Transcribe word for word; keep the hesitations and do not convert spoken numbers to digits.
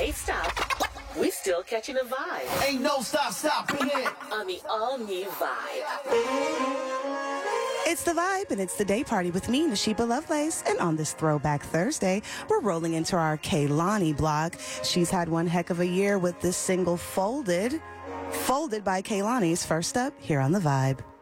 Hey, stop. We still catching a vibe. Ain't no stop stopping it. On the all-new Vibe. It's the Vibe, and it's the day party with me, Nashiba Lovelace. And on this Throwback Thursday, we're rolling into our Kehlani blog. She's had one heck of a year with this single, Folded. Folded by Kehlani's First Up here on the Vibe.